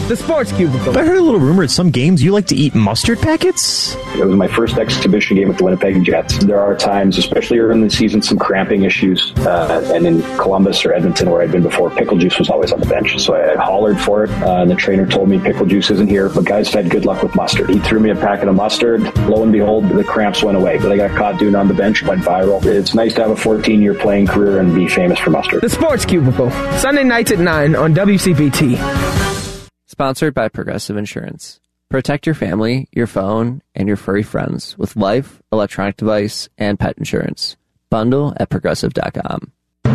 The Sports Cubicle. I heard a little rumor at some games you like to eat mustard packets? It was my first exhibition game with the Winnipeg Jets. There are times, especially early in the season, some cramping issues. And in Columbus or Edmonton, where I'd been before, pickle juice was always on the bench. So I hollered for it. And the trainer told me pickle juice isn't here, but guys have had good luck with mustard. He threw me a packet of mustard. Lo and behold, the cramps went away. But I got caught doing it on the bench, went viral. It's nice to have a 14-year playing career and be famous for mustard. The Sports Cubicle. Sunday nights at 9 on WCPT. Sponsored by Progressive Insurance. Protect your family, your phone, and your furry friends with life, electronic device, and pet insurance. Bundle at Progressive.com.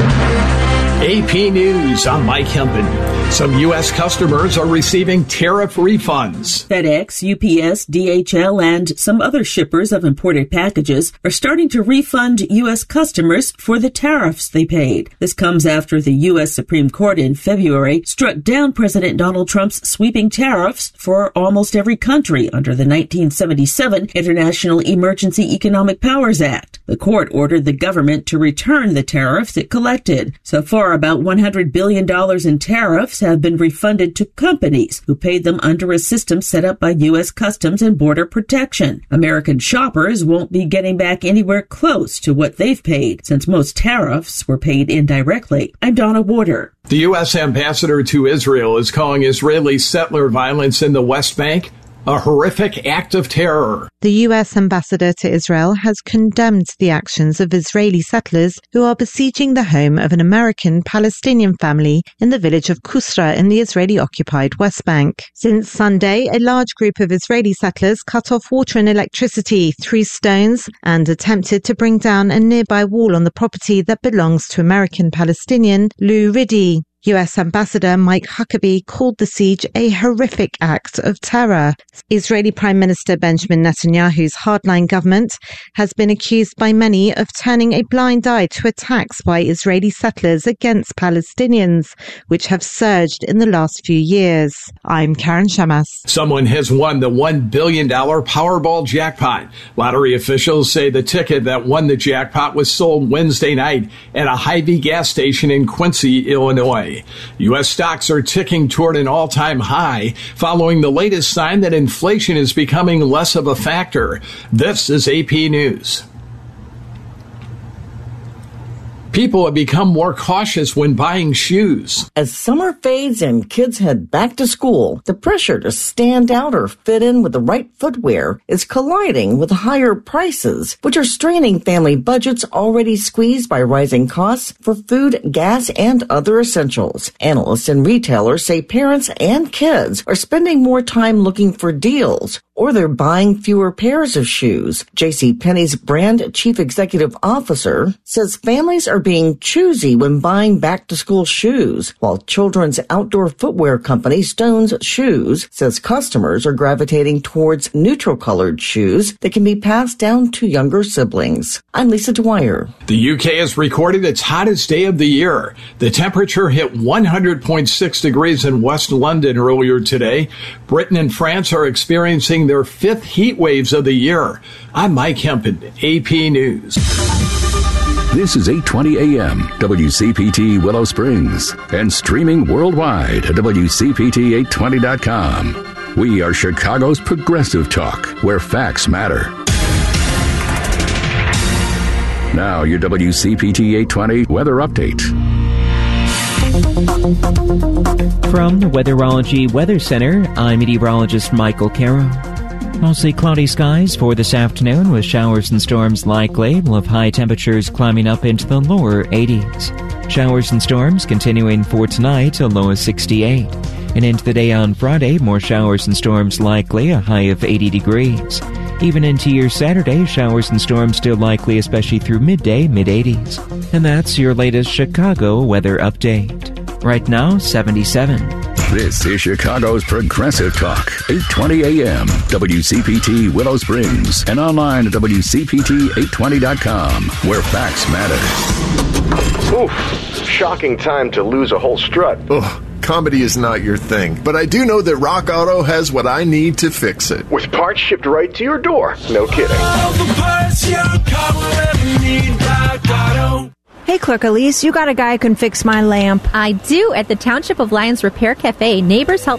AP News, I'm Mike Hempen. Some U.S. customers are receiving tariff refunds. FedEx, UPS, DHL, and some other shippers of imported packages are starting to refund U.S. customers for the tariffs they paid. This comes after the U.S. Supreme Court in February struck down President Donald Trump's sweeping tariffs for almost every country under the 1977 International Emergency Economic Powers Act. The court ordered the government to return the tariffs it collected. So far, about $100 billion in tariffs have been refunded to companies who paid them under a system set up by U.S. Customs and Border Protection. American shoppers won't be getting back anywhere close to what they've paid, since most tariffs were paid indirectly. I'm Donna Warder. The U.S. ambassador to Israel is calling Israeli settler violence in the West Bank a horrific act of terror. The U.S. ambassador to Israel has condemned the actions of Israeli settlers who are besieging the home of an American Palestinian family in the village of Kusra in the Israeli-occupied West Bank. Since Sunday, a large group of Israeli settlers cut off water and electricity, threw stones, and attempted to bring down a nearby wall on the property that belongs to American Palestinian Lou Riddy. U.S. Ambassador Mike Huckabee called the siege a horrific act of terror. Israeli Prime Minister Benjamin Netanyahu's hardline government has been accused by many of turning a blind eye to attacks by Israeli settlers against Palestinians, which have surged in the last few years. I'm Karen Shamas. Someone has won the $1 billion Powerball jackpot. Lottery officials say the ticket that won the jackpot was sold Wednesday night at a Hy-Vee gas station in Quincy, Illinois. U.S. stocks are ticking toward an all-time high following the latest sign that inflation is becoming less of a factor. This is AP News. People have become more cautious when buying shoes. As summer fades and kids head back to school, the pressure to stand out or fit in with the right footwear is colliding with higher prices, which are straining family budgets already squeezed by rising costs for food, gas, and other essentials. Analysts and retailers say parents and kids are spending more time looking for deals, or they're buying fewer pairs of shoes. JCPenney's brand chief executive officer says families are being choosy when buying back-to-school shoes, while children's outdoor footwear company Stones Shoes says customers are gravitating towards neutral-colored shoes that can be passed down to younger siblings. I'm Lisa Dwyer. The UK has recorded its hottest day of the year. The temperature hit 100.6 degrees in West London earlier today. Britain and France are experiencing their fifth heat waves of the year. I'm Mike Hempen, AP News. This is 820 AM, WCPT Willow Springs, and streaming worldwide at WCPT820.com. We are Chicago's progressive talk, where facts matter. Now, your WCPT 820 weather update. From the Weatherology Weather Center, I'm meteorologist Michael Caro. Mostly cloudy skies for this afternoon with showers and storms likely. We'll have high temperatures climbing up into the lower 80s. Showers and storms continuing for tonight, a low of 68. And into the day on Friday, more showers and storms likely, a high of 80 degrees. Even into your Saturday, showers and storms still likely, especially through midday, mid-80s. And that's your latest Chicago weather update. Right now, 77. This is Chicago's Progressive Talk, 820 AM, WCPT Willow Springs, and online at WCPT820.com, where facts matter. Oof, shocking time to lose a whole strut. Ugh. Comedy is not your thing, but I do know that Rock Auto has what I need to fix it. With parts shipped right to your door. No kidding. All the parts your car will ever need, Rock Auto. Hey, Clerk Elise, you got a guy who can fix my lamp. I do at the Township of Lyons Repair Cafe. Neighbors help